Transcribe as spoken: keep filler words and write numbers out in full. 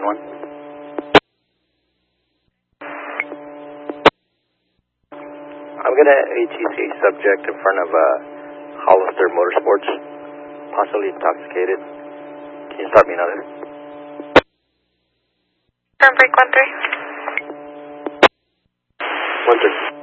one. I'm going to A T C a subject in front of uh, Hollister Motorsports, possibly intoxicated. Can you start me another? Turn break one three. One three.